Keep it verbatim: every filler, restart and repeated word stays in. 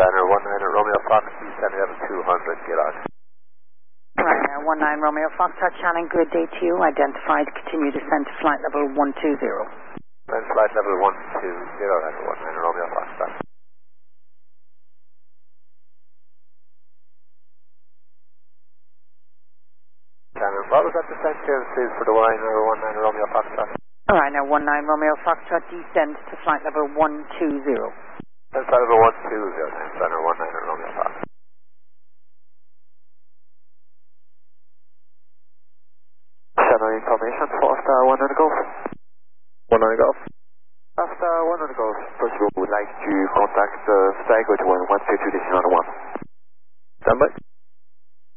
Ryanair one nine Romeo Fox, descend level two hundred, get on. Ryanair one nine Romeo Foxtrot, Shannon, good day to you. Identified, continue descent to flight level one two zero. Then flight level one two zero, Ryanair one nine Romeo Foxtrot. Shannon, what was that descent clearance please for the Ryanair one nine Romeo Foxtrot? Ryanair one nine Romeo Foxtrot, descend to flight level one two zero. Then flight level one two zero, thanks, Ryanair one nine Romeo Foxtrot. Channel information for after one hundred golf. one hundred golf. After one hundred golf, possible would like to contact uh, Sky Go to one two two decimal one. Stand by.